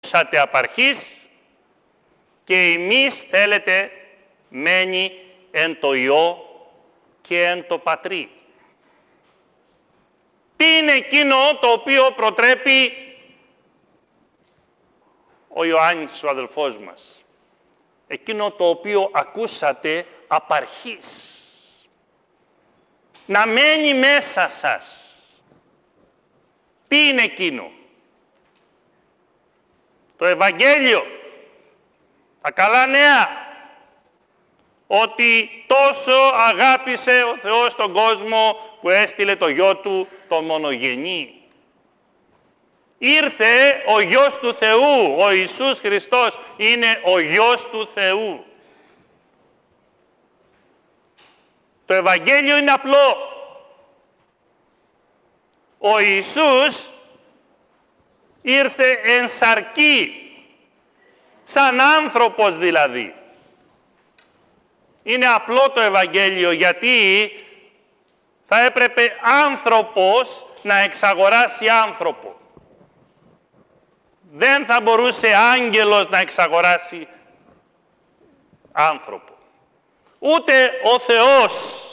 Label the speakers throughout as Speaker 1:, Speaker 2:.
Speaker 1: ακούσατε απαρχής και ημείς θέλετε μένει εν το Υιό και εν το Πατρί. Τι είναι εκείνο το οποίο προτρέπει ο Ιωάννης, ο αδελφός μας? Εκείνο το οποίο ακούσατε απαρχής. Να μένει μέσα σας. Τι είναι εκείνο? Το Ευαγγέλιο. Τα καλά νέα. Ότι τόσο αγάπησε ο Θεός τον κόσμο που έστειλε το Γιο Του τον μονογενή. Ήρθε ο Γιος του Θεού, ο Ιησούς Χριστός είναι ο Γιος του Θεού. Το Ευαγγέλιο είναι απλό. Ο Ιησούς ήρθε εν σαρκί, σαν άνθρωπος δηλαδή. Είναι απλό το Ευαγγέλιο γιατί θα έπρεπε άνθρωπος να εξαγοράσει άνθρωπο. Δεν θα μπορούσε άγγελος να εξαγοράσει άνθρωπο. Ούτε ο Θεός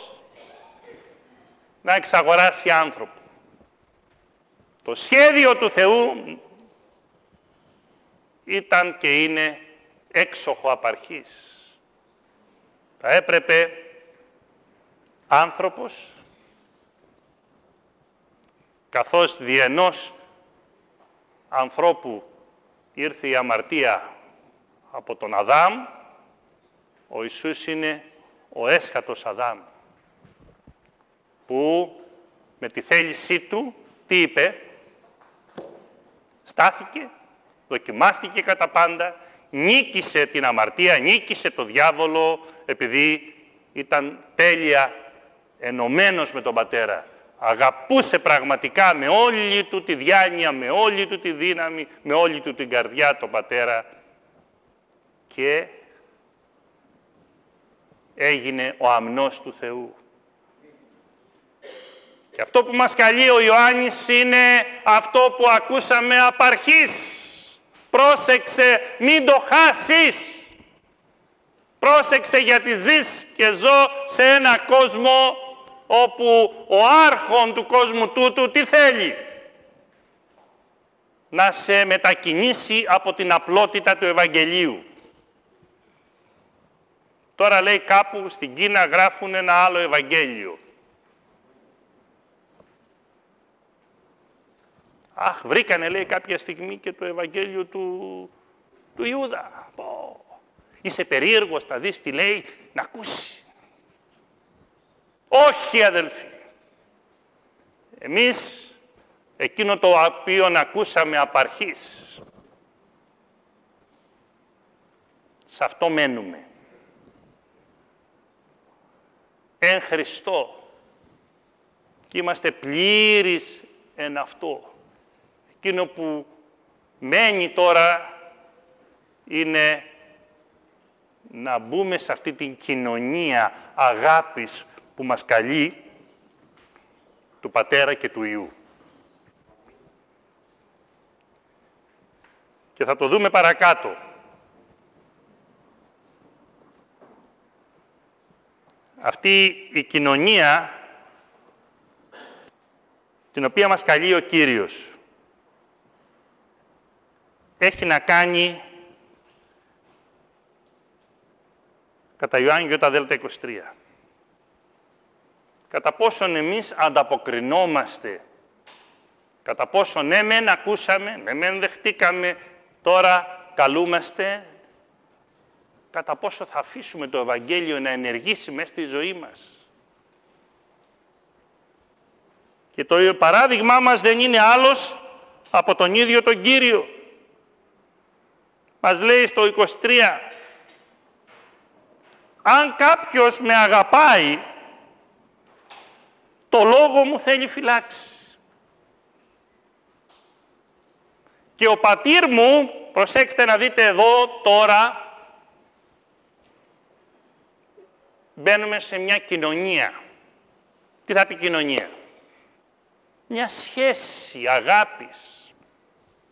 Speaker 1: να εξαγοράσει άνθρωπο. Το σχέδιο του Θεού ήταν και είναι έξοχο απαρχής. Θα έπρεπε άνθρωπος, καθώς δι' ενός ανθρώπου ήρθε η αμαρτία από τον Αδάμ, ο Ιησούς είναι ο έσχατος Αδάμ, που με τη θέλησή του, τι είπε? Στάθηκε, δοκιμάστηκε κατά πάντα, νίκησε την αμαρτία, νίκησε το διάβολο, επειδή ήταν τέλεια ενωμένος με τον Πατέρα. Αγαπούσε πραγματικά με όλη του τη διάνοια, με όλη του τη δύναμη, με όλη του την καρδιά τον Πατέρα και έγινε ο αμνός του Θεού. Και αυτό που μας καλεί ο Ιωάννης είναι αυτό που ακούσαμε απαρχής. Πρόσεξε, μην το χάσεις. Πρόσεξε γιατί ζεις και ζω σε ένα κόσμο όπου ο άρχον του κόσμου τούτου τι θέλει? Να σε μετακινήσει από την απλότητα του Ευαγγελίου. Τώρα λέει κάπου στην Κίνα γράφουν ένα άλλο Ευαγγέλιο. Αχ, βρήκανε λέει κάποια στιγμή και το Ευαγγέλιο του Ιούδα. Είσαι περίεργος, θα δεις τι λέει, να ακούσει. Όχι αδελφοί. Εμείς εκείνο το οποίο ακούσαμε απαρχής, σε αυτό μένουμε. Εν Χριστώ. Και είμαστε πλήρεις εν αυτό. Εκείνο που μένει τώρα είναι να μπούμε σε αυτή την κοινωνία αγάπης που μας καλεί του Πατέρα και του Υιού. Και θα το δούμε παρακάτω. Αυτή η κοινωνία την οποία μας καλεί ο Κύριος έχει να κάνει κατά Ιωάννη Δέλτα 23. Κατά πόσον εμείς ανταποκρινόμαστε, κατά πόσον ναι μεν ακούσαμε, ναι μεν δεχτήκαμε, τώρα καλούμαστε, κατά πόσο θα αφήσουμε το Ευαγγέλιο να ενεργήσει μέσα στη ζωή μας. Και το παράδειγμά μας δεν είναι άλλος από τον ίδιο τον Κύριο. Μας λέει στο 23, αν κάποιος με αγαπάει, το λόγο μου θέλει φυλάξει. Και ο πατήρ μου, προσέξτε να δείτε εδώ τώρα, μπαίνουμε σε μια κοινωνία. Τι θα πει κοινωνία? Μια σχέση αγάπης.